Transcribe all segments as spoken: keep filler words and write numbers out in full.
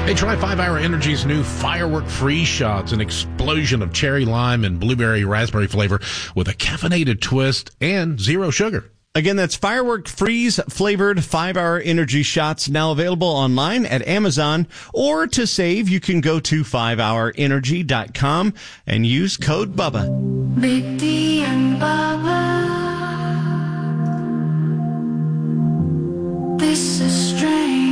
Hey, try five hour Energy's new Firework Freeze Shots, an explosion of cherry lime and blueberry raspberry flavor with a caffeinated twist and zero sugar. Again, that's Firework Freeze flavored five hour Energy Shots, now available online at Amazon. Or to save, you can go to five hour energy dot com and use code BUBBA. Big D and Bubba. This is strange.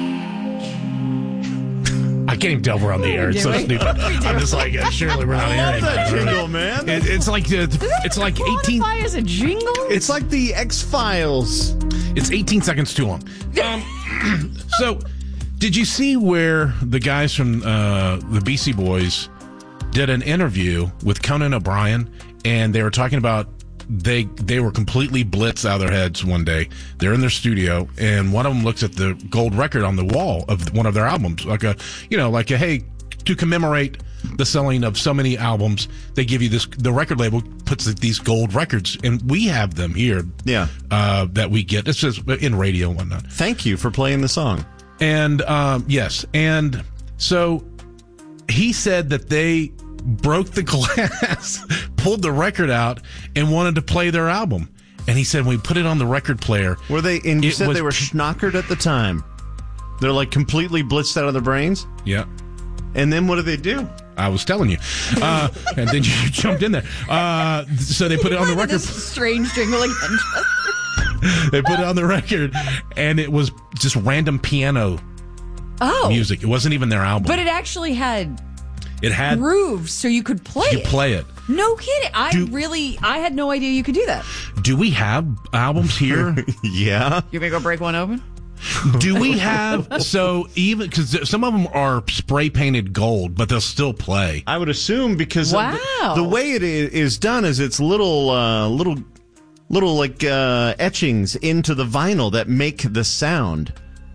I can't even tell we're on the air. It's so stupid. I'm just like, uh, surely we're not airing. that that, jingle, right? man. It, it's like uh, it's like eighteen. Qualify as a jingle? It's like the X-Files. It's eighteen seconds too long. Um, so, did you see where the guys from uh, the Beastie Boys did an interview with Conan O'Brien, and they were talking about they they were completely blitzed out of their heads one day. They're in their studio, and one of them looks at the gold record on the wall of one of their albums, like a you know, like a hey, to commemorate the selling of so many albums, they give you this. The record label puts these gold records, and we have them here. Yeah, uh, that we get. It's just in radio and whatnot. Thank you for playing the song. And um, yes, and so he said that they broke the glass, pulled the record out, and wanted to play their album. And he said when we put it on the record player, were they? And you it said was- they were schnockered at the time. They're like completely blitzed out of their brains. yeah. And then what do they do? I was telling you, uh, and then you jumped in there. Uh, so they put it on the record. This strange jingle again. They put it on the record, and it was just random piano Oh. music. It wasn't even their album. But it actually had it had grooves, so you could play you it. play it. No kidding. I Do- really, I had no idea you could do that. Do we have albums here? Yeah. You gonna go break one open? Do we have so even because some of them are spray painted gold, but they'll still play. I would assume because Wow. the, the way it i- is done is it's little, uh, little, little like uh, etchings into the vinyl that make the sound.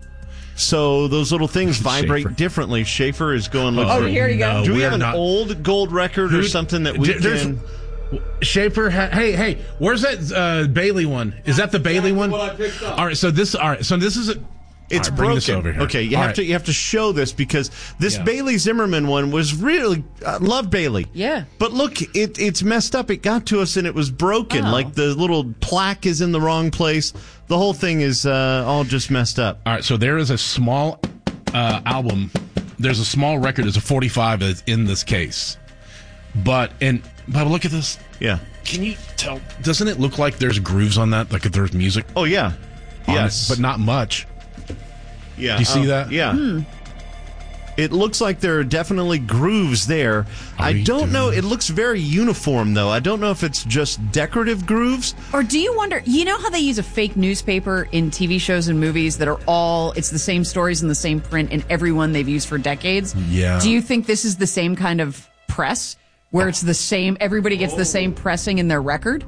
So those little things vibrate Schaefer. differently. Schaefer is going. Look Oh, for- here you go. No, Do we we have are an not. old gold record or Dude, something that we there- there's- can? Schaefer, ha- hey, hey, where's that uh, Bailey one? Is that the Bailey one? what I picked up. All right, so this, all right, so this is a. It's all right, bring broken. this over here. Okay, you All have right. to you have to show this because this Yeah. Bailey Zimmerman one was really I love Bailey. Yeah. But look, it it's messed up. It got to us and it was broken. Oh. Like the little plaque is in the wrong place. The whole thing is uh, all just messed up. All right, so there is a small uh, album. There's a small record. There's a forty-five that's in this case, but and but look at this. Yeah. Can you tell? Doesn't it look like there's grooves on that? Like if there's music? Oh yeah. on Yes. it, but not much. Yeah. Do you see Oh, that? Yeah. It looks like there are definitely grooves there. I you don't know. doing- It looks very uniform, though. I don't know if it's just decorative grooves. Or do you wonder, you know how they use a fake newspaper in T V shows and movies that are all, it's the same stories in the same print in every one they've used for decades? Yeah. Do you think this is the same kind of press where it's the same, everybody gets the same pressing in their record?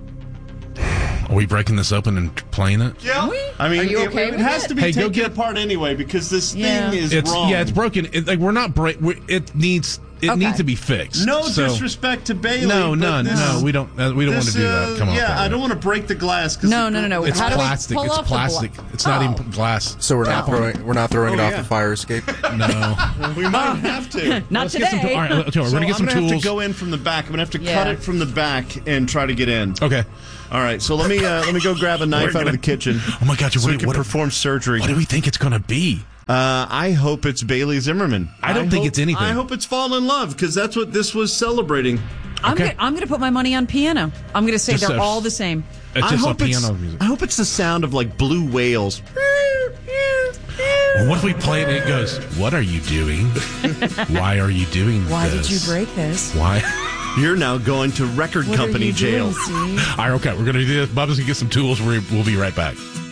Are we breaking this open and playing it? Yeah. I mean, Are you it, okay it with has it? to be Hey, go taken get- apart anyway because this Yeah. thing is It's wrong. yeah, it's broken. It, like we're not break. We're, it needs it Okay. needs to be fixed. No So- disrespect to Bailey. No, but none. this- No, we don't. Uh, we don't want to this, do uh, that. Come on. Yeah, Paul. I don't want to break the glass. 'cause No, it- no, no, no. It's How do we plastic. pull It's off the plastic. blo- It's not Oh. even glass. So we're not throwing we're not throwing Oh, it off yeah. the fire escape. No. We might have to. Not Let's get some. today. All right, let's- we're So gonna get some I'm gonna tools. have to go in from the back. I'm gonna have to Yeah. cut it from the back and try to get in. Okay. All right. So let me uh, let me go grab a knife We're out gonna- of the kitchen. Oh my God! So What, we can what, perform surgery. what do we think it's going to be? Uh, I hope it's Bailey Zimmerman. I don't think hope- it's anything. I hope it's Fall in Love because that's what this was celebrating. I'm Okay. gonna, I'm going to put my money on piano. I'm going to say Just they're a- all the same. It's I just a hope it's- piano music. I hope it's the sound of like blue whales. Well, what if we play it and it goes, "What are you doing? Why are you doing Why this? did you break this? Why?" You're now going to record What are company you jail. doing, Steve? All right, okay. We're going to do this. Bubba's going to get some tools. We're, we'll be right back.